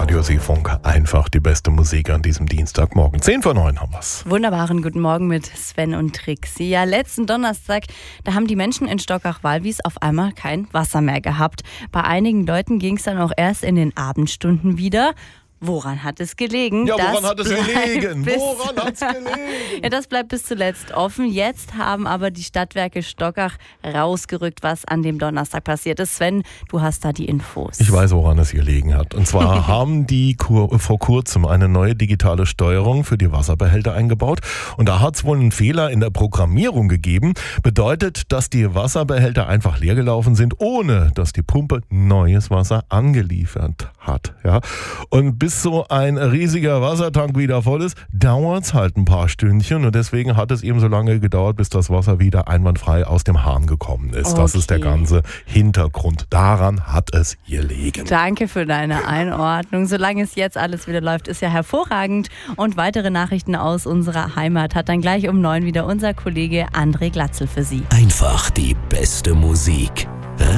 Radio Seefunk. Einfach die beste Musik an diesem Dienstagmorgen. 10:09 haben wir's. Wunderbaren guten Morgen mit Sven und Trixie. Ja, letzten Donnerstag, da haben die Menschen in Stockach-Walwies auf einmal kein Wasser mehr gehabt. Bei einigen Leuten ging es dann auch erst in den Abendstunden wieder. Woran hat es gelegen? Ja, woran hat es gelegen? Ja, das bleibt bis zuletzt offen. Jetzt haben aber die Stadtwerke Stockach rausgerückt, was an dem Donnerstag passiert ist. Sven, du hast da die Infos. Ich weiß, woran es gelegen hat. Und zwar haben die vor kurzem eine neue digitale Steuerung für die Wasserbehälter eingebaut. Und da hat es wohl einen Fehler in der Programmierung gegeben. Bedeutet, dass die Wasserbehälter einfach leer gelaufen sind, ohne dass die Pumpe neues Wasser angeliefert hat. Ja? Und bis so ein riesiger Wassertank wieder voll ist, dauert es halt ein paar Stündchen und deswegen hat es eben so lange gedauert, bis das Wasser wieder einwandfrei aus dem Hahn gekommen ist. Okay. Das ist der ganze Hintergrund. Daran hat es gelegen. Danke für deine Einordnung. Solange es jetzt alles wieder läuft, ist ja hervorragend. Und weitere Nachrichten aus unserer Heimat hat dann gleich um 9 wieder unser Kollege André Glatzel für Sie. Einfach die beste Musik.